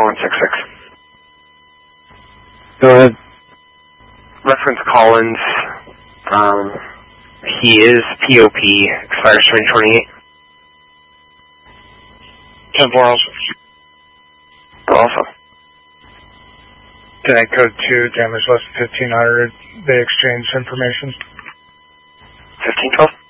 4166. Go ahead. Reference Collins. He is POP, expires 2028. 10-4 also. Awesome. Tonight code 2, damage less than 1500. They exchange information. 1512?